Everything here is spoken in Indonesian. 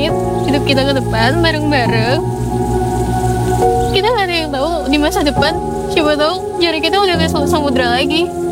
ngejalanin hidup kita ke depan bareng-bareng. Kita gak ada yang tahu di masa depan, siapa tahu jarak kita udah ke samudra lagi.